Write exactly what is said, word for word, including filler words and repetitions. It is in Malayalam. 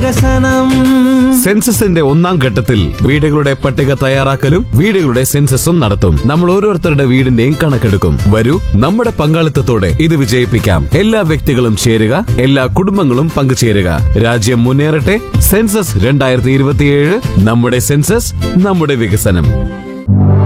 വികസനം. സെൻസസിന്റെ ഒന്നാം ഘട്ടത്തിൽ വീടുകളുടെ പട്ടിക തയ്യാറാക്കലും വീടുകളുടെ സെൻസസും നടത്തും. നമ്മൾ ഓരോരുത്തരുടെ വീടിന്റെയും കണക്കെടുക്കും. വരൂ, നമ്മുടെ പങ്കാളിത്തത്തോടെ ഇത് വിജയിപ്പിക്കാം. എല്ലാ വ്യക്തികളും ചേരുക, എല്ലാ കുടുംബങ്ങളും പങ്കുചേരുക. രാജ്യം മുന്നേറട്ടെ. സെൻസസ് രണ്ടായിരത്തി ഇരുപത്തിയേഴ്, നമ്മുടെ സെൻസസ്, നമ്മുടെ വികസനം.